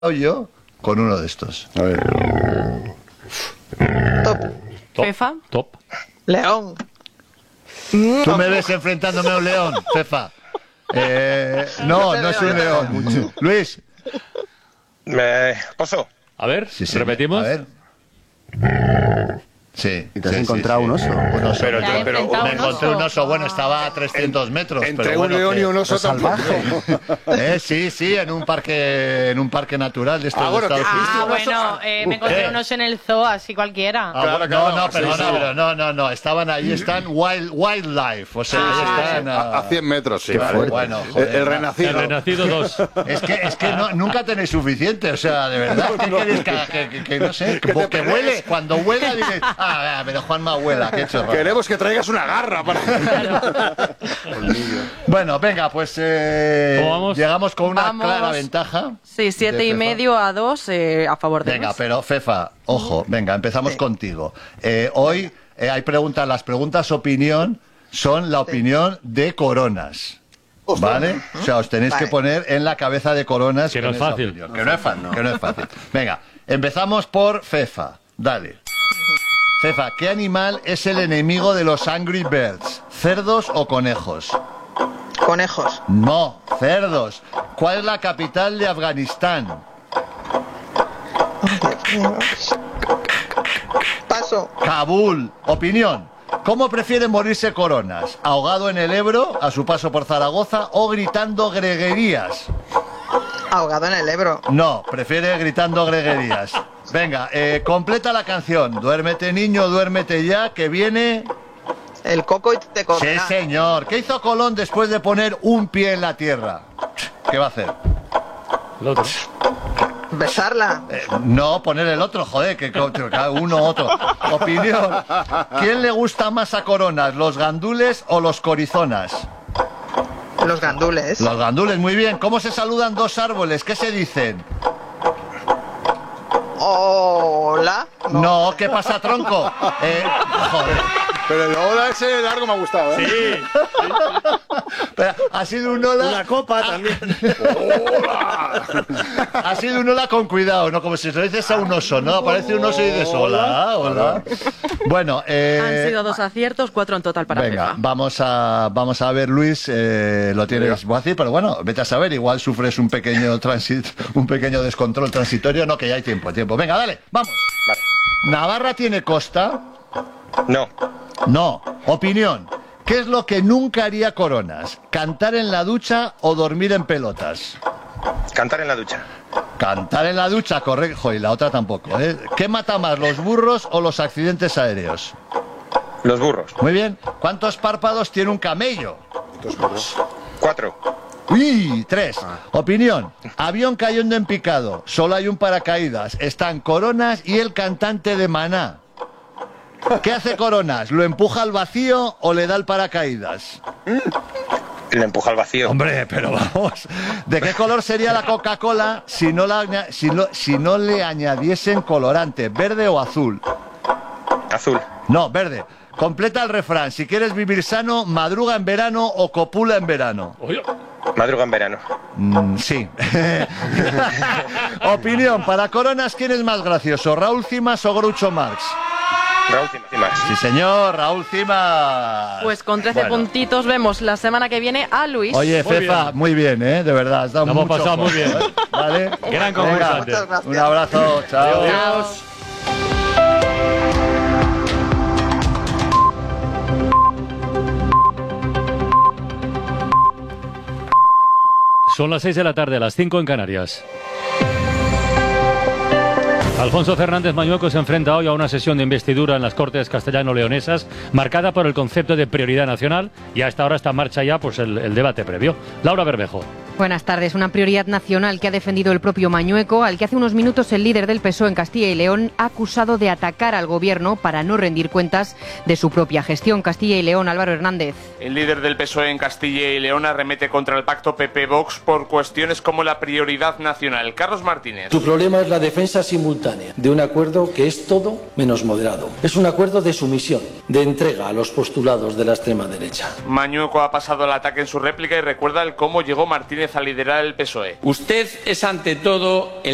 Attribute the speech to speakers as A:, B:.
A: yo con uno de estos.
B: A ver.
C: Top.
D: Fefa.
B: Top.
C: León.
A: Tú me ves enfrentándome a un león, Fefa. No es un león. Luis.
E: Oso.
B: A ver,
A: Sí,
B: repetimos.
A: A ver. Sí.
F: ¿Y te has encontrado un oso?
A: Un oso.
E: Pero
D: ¿Te has
E: pero
D: enfrentado
A: Me
D: un
A: encontré
D: oso?
A: un oso, bueno, estaba a 300 metros.
E: entre
A: pero
E: un
A: bueno,
E: león y un oso
F: salvaje.
A: Sí, en un parque natural de estos
E: Ah, bueno,
A: de Estados
E: que-
A: Unidos.
D: Bueno, me encontré unos en el zoo, así cualquiera.
A: Claro,
E: claro,
A: perdona,
E: sí.
A: pero no, estaban ahí, están wildlife, o sea, ahí están
E: a 100 metros, sí.
F: Qué
E: Vale.
F: fuerte.
A: Bueno, joder,
E: El renacido.
B: El renacido 2.
A: Es que nunca tenéis suficiente, o sea, de verdad, ¿qué queréis que no sé, que huele, cuando huela dices, pero Juanma huela, qué chorro.
E: Queremos que traigas una garra para...
A: Bueno, venga, pues
B: ¿Cómo vamos?
A: llegamos con una
D: Vamos.
A: clara ventaja.
D: Sí,
A: de
D: 7,5 a 2 a favor de
A: Venga,
D: Luis.
A: pero Fefa, ojo, venga, empezamos contigo. Hoy hay preguntas, las preguntas opinión son la opinión de Coronas. ¿Vale? O sea, os tenéis que poner en la cabeza de Coronas.
B: Que no
A: con
B: es
A: esa
B: fácil.
A: opinión. Que no es fácil. Venga, empezamos por Fefa. Dale. Fefa, ¿qué animal es el enemigo de los Angry Birds? ¿Cerdos o conejos?
C: Conejos.
A: No, cerdos. ¿Cuál es la capital de Afganistán?
C: Paso.
A: Kabul. Opinión. ¿Cómo prefiere morirse Coronas? ¿Ahogado en el Ebro, a su paso por Zaragoza, o gritando greguerías?
C: Ahogado en el Ebro.
A: No, prefiere gritando greguerías. Venga, completa la canción. Duérmete, niño, duérmete ya, que viene...
C: El coco y te
A: Sí,
C: comerá.
A: señor. ¿Qué hizo Colón después de poner un pie en la tierra? ¿Qué va a hacer?
B: El otro.
C: Besarla.
A: No, poner el otro, joder, que cada uno otro. Opinión. ¿Quién le gusta más a Coronas, los gandules o los corizonas?
C: Los gandules.
A: Los gandules, muy bien. ¿Cómo se saludan dos árboles? ¿Qué se dicen?
C: Hola.
A: No, ¿qué pasa, tronco? Joder.
E: Pero el hola ese largo me ha gustado, ¿eh?
B: Sí.
A: Pero ha sido un hola.
F: Una copa también.
A: Ha sido un hola con cuidado, ¿no? Como si se lo dices a un oso, ¿no? Aparece un oso y dices hola. Bueno,
D: Han sido 2 aciertos, 4 en total para
A: venga,
D: Fefa.
A: vamos a ver, Luis, lo tienes fácil, pero bueno, vete a saber, igual sufres un pequeño descontrol transitorio, no, que ya hay tiempo. Venga, dale, vamos.
E: Vale.
A: ¿Navarra tiene costa?
E: No.
A: No. Opinión. ¿Qué es lo que nunca haría Coronas? ¿Cantar en la ducha o dormir en pelotas?
E: Cantar en la ducha.
A: Cantar en la ducha, correcto. Y la otra tampoco, ¿eh? ¿Qué mata más, los burros o los accidentes aéreos?
E: Los burros.
A: Muy bien. ¿Cuántos párpados tiene un camello?
E: 4.
A: ¡Uy! 3. Opinión. Avión cayendo en picado. Solo hay un paracaídas. Están Coronas y el cantante de Maná. ¿Qué hace Coronas? ¿Lo empuja al vacío o le da el paracaídas?
E: Le empuja al vacío.
A: Hombre, pero vamos. ¿De qué color sería la Coca-Cola si no le añadiesen colorante? ¿Verde o azul?
E: Azul.
A: No, verde. Completa el refrán. Si quieres vivir sano, madruga en verano o copula en verano.
B: Oye,
E: Madruga en verano.
A: Sí. Opinión. Para Coronas, ¿quién es más gracioso? ¿Raúl Cimas o Groucho Marx?
E: Raúl Cimas.
A: Sí, señor, Raúl Cimas.
D: Pues con 13
A: Bueno.
D: puntitos vemos la semana que viene a Luis.
A: Oye,
B: Muy
A: Fefa,
B: bien.
A: muy bien, ¿eh? De verdad, has dado
B: Lo hemos
A: mucho
B: pasado muy
A: juego,
B: bien.
A: ¿eh? ¿Vale?
B: gran
A: Venga,
B: concursante.
C: Muchas gracias.
A: un abrazo, chao.
B: Adiós. Son las 6 de la tarde, las 5 en Canarias. Alfonso Fernández Mañueco se enfrenta hoy a una sesión de investidura en las Cortes castellano-leonesas marcada por el concepto de prioridad nacional y a esta hora está en marcha ya pues el debate previo. Laura Bermejo.
G: Buenas tardes. Una prioridad nacional que ha defendido el propio Mañueco, al que hace unos minutos el líder del PSOE en Castilla y León ha acusado de atacar al gobierno para no rendir cuentas de su propia gestión. Castilla y León, Álvaro Hernández.
H: El líder del PSOE en Castilla y León arremete contra el pacto PP-Vox por cuestiones como la prioridad nacional. Carlos Martínez.
I: Su problema es la defensa simultánea de un acuerdo que es todo menos moderado. Es un acuerdo de sumisión, de entrega a los postulados de la extrema derecha.
H: Mañueco ha pasado al ataque en su réplica y recuerda el cómo llegó Martínez a liderar el PSOE.
J: Usted es ante todo el